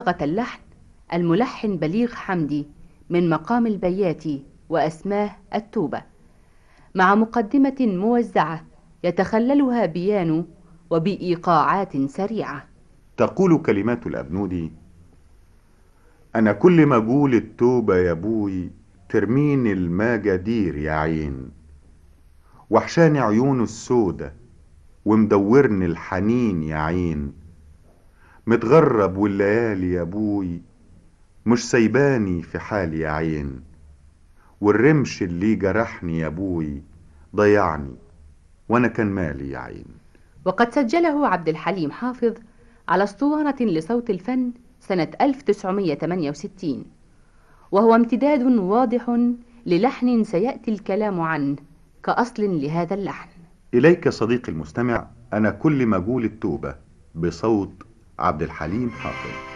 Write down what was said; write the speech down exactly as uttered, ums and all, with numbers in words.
صاغة اللحن الملحن بليغ حمدي من مقام البياتي وأسماه التوبة، مع مقدمة موزعة يتخللها بيانو وبإيقاعات سريعة. تقول كلمات الأبنودي: أنا كل ما أقول التوبة يا بوي ترميني المجادير يا عين، وحشاني عيونه السودة ومدورني الحنين يا عين، متغرب والليالي يا بوي مش سيباني في حالي يا عين، والرمش اللي جرحني يا بوي ضيعني وانا كان مالي يا عين. وقد سجله عبد الحليم حافظ على اسطوانة لصوت الفن سنة ألف وتسعمائة وثمانية وستين، وهو امتداد واضح للحن سيأتي الكلام عنه كأصل لهذا اللحن. إليك صديقي المستمع، أنا كل ما أقول التوبة بصوت عبد الحليم حافظ.